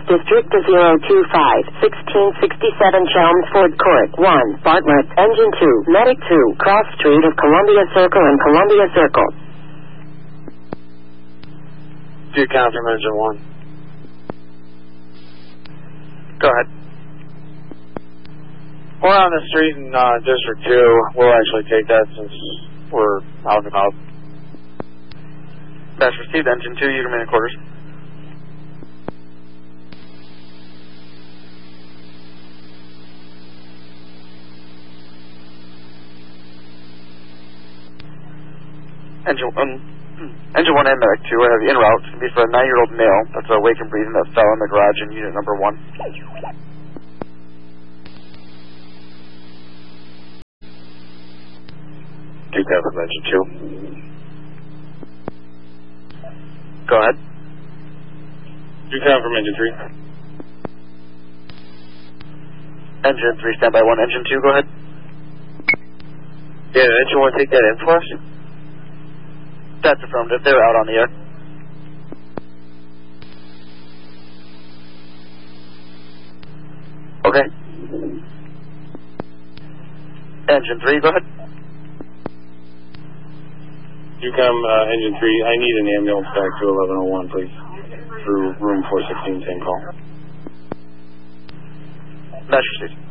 District 025, 1667 Chelmsford Court, 1, Bartlett, Engine 2, Medic 2, Cross Street of Columbia Circle and Columbia Circle. Do you count from Engine 1? Go ahead. We're on the street in District 2. We'll actually take that since we're out and about. Dash received, Engine 2, you remain in quarters. Engine 1 and Medic 2, I have en route. It's going to be for a 9-year-old male that's awake and breathing that fell in the garage in unit number 1. Do that with Engine 2. Go ahead. Do count from Engine 3. Engine 3, stand by 1. Engine 2, go ahead. Yeah, Engine 1 take that in for us? That's affirmative. They're out on the air. Okay. Engine 3, go ahead. You come, Engine 3. I need an ambulance back to 1101, please. Through room 416, same call. Dash received.